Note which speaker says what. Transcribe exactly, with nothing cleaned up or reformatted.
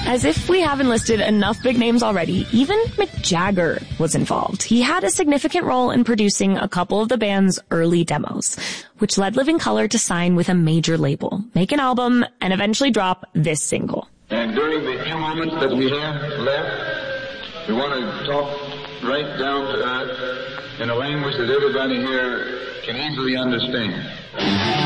Speaker 1: As if we haven't listed enough big names already, even Mick Jagger was involved. He had a significant role in producing a couple of the band's early demos, which led Living Colour to sign with a major label, make an album, and eventually drop this single.
Speaker 2: And during the few moments that we have left, we want to talk right down to earth in a language that everybody here can easily understand.